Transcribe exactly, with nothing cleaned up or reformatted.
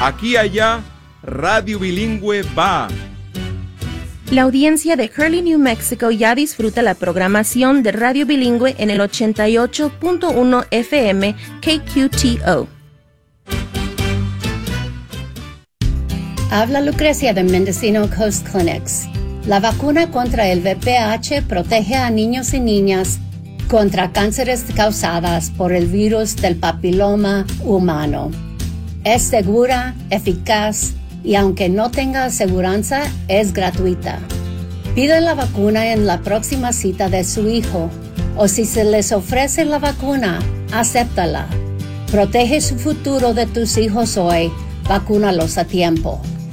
Aquí allá, Radio Bilingüe va. La audiencia de Hurley, New Mexico ya disfruta la programación de Radio Bilingüe en el ochenta y ocho punto uno F M K Q T O. Habla Lucrecia de Mendocino Coast Clinics. La vacuna contra el V P H protege a niños y niñas contra cánceres causadas por el virus del papiloma humano. Es segura, eficaz y aunque no tenga aseguranza, es gratuita. Pide la vacuna en la próxima cita de su hijo o si se les ofrece la vacuna, acéptala. Protege su futuro de tus hijos hoy, vacúnalos a tiempo.